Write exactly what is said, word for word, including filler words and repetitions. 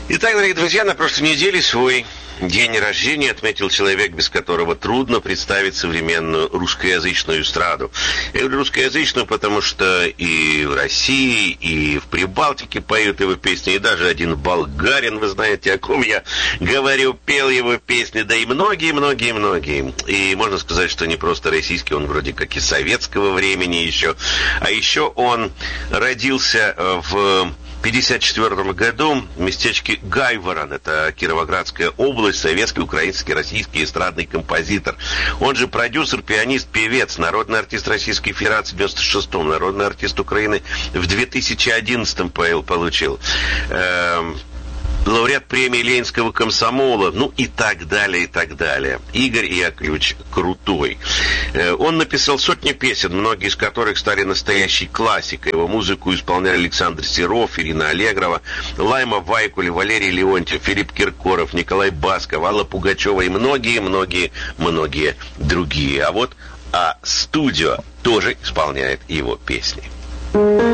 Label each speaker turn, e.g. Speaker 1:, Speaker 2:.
Speaker 1: Итак, дорогие друзья, на прошлой неделе свой день рождения отметил человек, без которого трудно представить современную русскоязычную эстраду. Я говорю русскоязычную, потому что и в России, и в Прибалтике поют его песни, и даже один болгарин, вы знаете, о ком я говорю, пел его песни, да и многие-многие-многие. И можно сказать, что не просто российский, он вроде как и советского времени еще. А еще он родился в пятьдесят четвёртом году в местечке Гайворон, это Кировоградская область, советский, украинский, российский эстрадный композитор. Он же продюсер, пианист, певец, народный артист Российской Федерации в девяносто шестом, народный артист Украины в две тысячи одиннадцатом получил. Эм... Лауреат премии Ленинского комсомола, ну и так далее, и так далее. Игорь Яковлевич Крутой. Он написал сотни песен, многие из которых стали настоящей классикой. Его музыку исполняли Александр Серов, Ирина Аллегрова, Лайма Вайкуль, Валерий Леонтьев, Филипп Киркоров, Николай Басков, Алла Пугачева и многие-многие-многие другие. А вот а студио тоже исполняет его песни.